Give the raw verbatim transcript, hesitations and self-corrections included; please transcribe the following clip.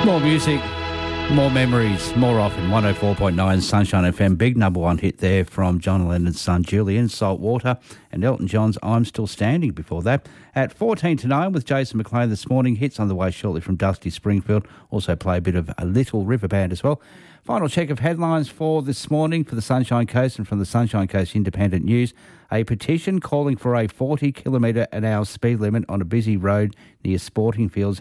More music, more memories, more often. one oh four point nine Sunshine F M. Big number one hit there from John Lennon's son Julian, Saltwater, and Elton John's I'm Still Standing before that. At fourteen to nine with Jason McLean this morning. Hits on the way shortly from Dusty Springfield. Also play a bit of a Little River Band as well. Final check of headlines for this morning for the Sunshine Coast and from the Sunshine Coast Independent News. A petition calling for a forty kilometre an hour speed limit on a busy road near Sporting Fields